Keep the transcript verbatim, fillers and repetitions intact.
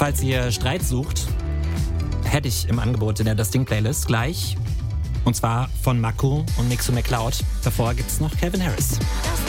Falls ihr Streit sucht, hätte ich im Angebot in der Das Ding-Playlist gleich. Und zwar von Mako und Mixo McCloud. Davor gibt's noch Calvin Harris. Das